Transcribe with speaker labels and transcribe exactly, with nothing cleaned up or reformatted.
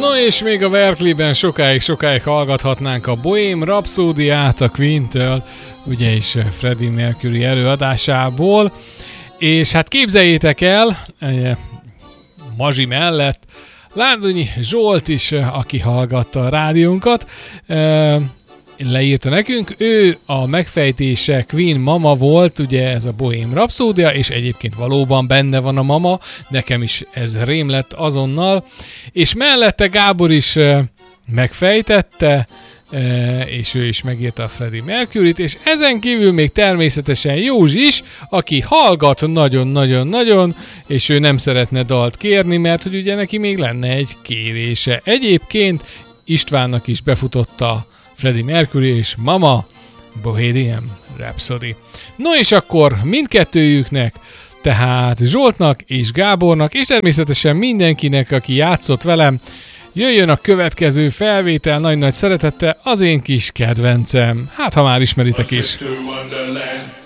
Speaker 1: No és még a Berkeleyben sokáig-sokáig hallgathatnánk a Bohemian Rhapsody-át a Queen-től, ugye is Freddie Mercury előadásából, és hát képzeljétek el, Mazsi mellett Lándonyi Zsolt is, aki hallgatta a rádiónkat, leírta nekünk, ő a megfejtése Queen mama volt, ugye ez a Bohemian Rhapsody, és egyébként valóban benne van a mama, nekem is ez rém lett azonnal, és mellette Gábor is megfejtette, és ő is megírta a Freddie Mercuryt, és ezen kívül még természetesen Józsi is, aki hallgat nagyon-nagyon-nagyon, és ő nem szeretne dalt kérni, mert hogy ugye neki még lenne egy kérése. Egyébként Istvánnak is befutotta Freddie Mercury és Mama, Bohemian Rhapsody. No és akkor mindkettőjüknek, tehát Zsoltnak és Gábornak, és természetesen mindenkinek, aki játszott velem, jöjjön a következő felvétel nagy-nagy szeretettel, az én kis kedvencem. Hát, ha már ismeritek is.